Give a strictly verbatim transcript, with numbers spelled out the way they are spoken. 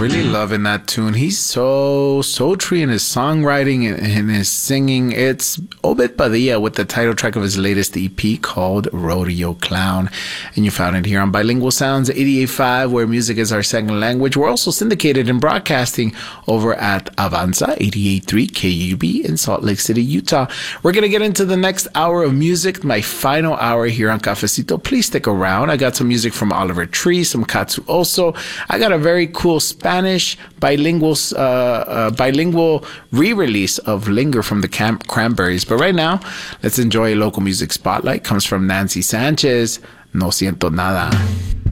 really loving that tune. He's so sultry in his songwriting and in his singing. It's Obed Padilla with the title track of his latest E P called Rodeo Clown. And you found it here on Bilingual Sounds eighty-eight point five, where music is our second language. We're also syndicated and broadcasting over at Avanza eighty-eight point three K U B in Salt Lake City, Utah. We're going to get into the next hour of music, my final hour here on Cafecito. Please stick around. I got some music from Oliver Tree, some Katsu also. I got a very cool Spanish bilingual uh, uh, bilingual re-release of Linger from the Camp Cranberries. But right now, let's enjoy a local music spotlight. Comes from Nancy Sanchez, No Siento Nada.